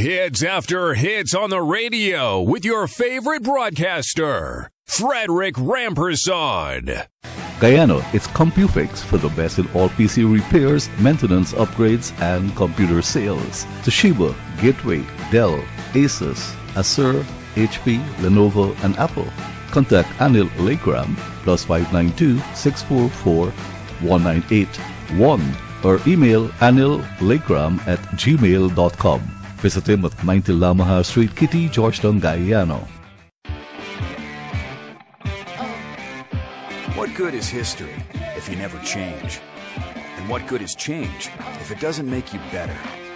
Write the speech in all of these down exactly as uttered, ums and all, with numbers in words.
Hits after hits on the radio with your favorite broadcaster, Frederick Rampersad. Guyana, it's CompuFix for the best in all P C repairs, maintenance, upgrades, and computer sales. Toshiba, Gateway, Dell, Asus, Acer, H P, Lenovo, and Apple. Contact Anil Lekram plus five nine two, six four four, one nine eight one or email anillekram at gmail dot com. Visit him at ninety Lamaha Street, Kitty, Georgetown, Guyana. What good is history if you never change? And what good is change if it doesn't make you better?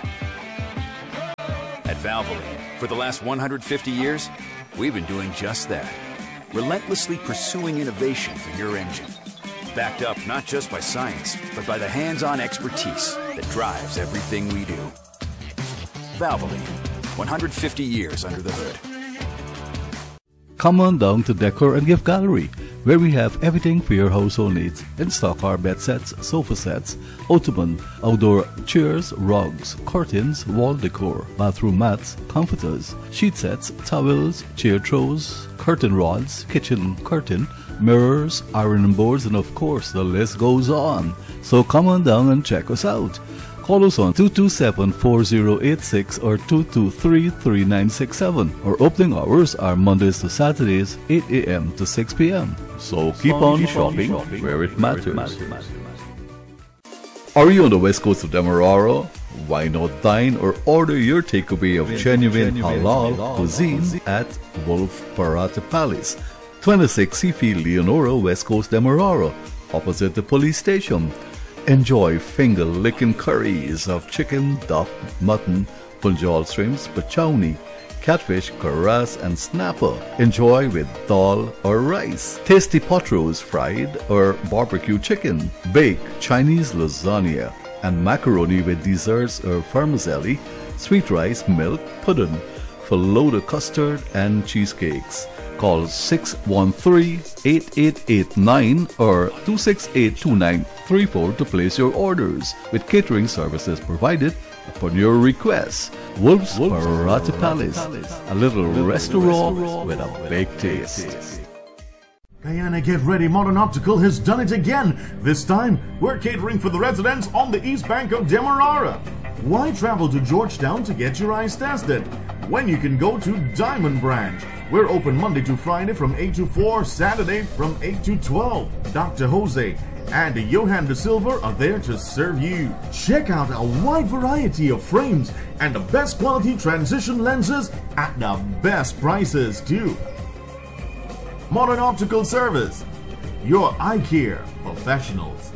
At Valvoline, for the last one hundred fifty years, we've been doing just that. Relentlessly pursuing innovation for your engine. Backed up not just by science, but by the hands-on expertise that drives everything we do. Valvoline, one hundred fifty years under the hood. Come on down to Decor and Gift Gallery, where we have everything for your household needs. In stock are bed sets, sofa sets, ottoman, outdoor chairs, rugs, curtains, wall decor, bathroom mats, comforters, sheet sets, towels, chair throws, curtain rods, kitchen curtain, mirrors, ironing boards, and of course the list goes on. So come on down and check us out. Call us on two two seven, four zero eight six or two two three, three nine six seven. Our opening hours are Mondays to Saturdays, eight a.m. to six p.m. So keep on shopping where it matters. Are you on the west coast of Demerara? Why not dine or order your takeaway of genuine halal cuisine at Wolf Parata Palace, twenty-six Seafield, Leonora, West Coast, Demerara, opposite the police station. Enjoy finger-licking curries of chicken, duck, mutton, punjal shrimps, pachowni, catfish, karas, and snapper. Enjoy with dal or rice. Tasty pot roast fried or barbecue chicken. Bake Chinese lasagna and macaroni with desserts or vermicelli, sweet rice, milk, pudding, loaded custard, and cheesecakes. Call six one three, eight eight eight nine or two six eight, two nine three four to place your orders, with catering services provided upon your request. Wolf's Parata Palace, a little restaurant with a big taste. Guyana, get ready, Modern Optical has done it again. This time, we're catering for the residents on the east bank of Demerara. Why travel to Georgetown to get your eyes tested when you can go to Diamond Branch? We're open Monday to Friday from eight to four, Saturday from eight to twelve. Doctor Jose and Johan De Silva are there to serve you. Check out a wide variety of frames and the best quality transition lenses at the best prices too. Modern Optical Service, your eye care professionals.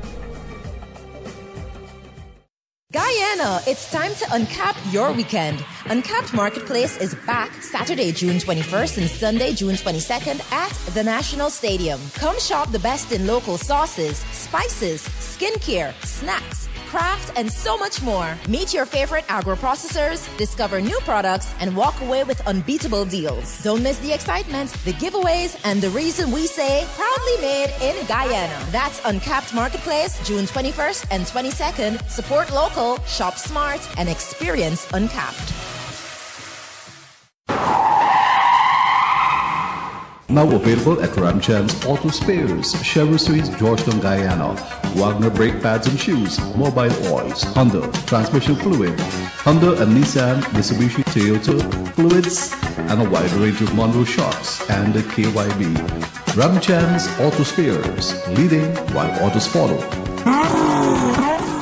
Guyana, it's time to uncap your weekend. Uncapped Marketplace is back Saturday, June twenty-first and Sunday, June twenty-second at the National Stadium. Come shop the best in local sauces, spices, skincare, snacks, craft, and so much more. Meet your favorite agro-processors, discover new products, and walk away with unbeatable deals. Don't miss the excitement, the giveaways, and the reason we say proudly made in Guyana. That's Uncapped Marketplace, June twenty-first and twenty-second. Support local, shop smart, and experience Uncapped. Now available at Ramchand's Auto Spares, Chevrolet Suites, Georgetown, Guyana. Wagner brake pads and shoes, mobile oils, Honda, transmission fluid, Honda and Nissan, Mitsubishi, Toyota, fluids, and a wide range of Monroe shops and K Y B. Ramchand's Auto Spares, leading while autos follow.